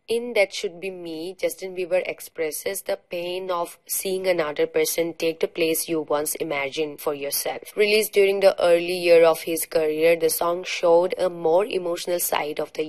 In That Should Be Me, Justin Bieber expresses the pain of seeing another person take the place you once imagined for yourself. Released during the early year of his career, the song showed a more emotional side of the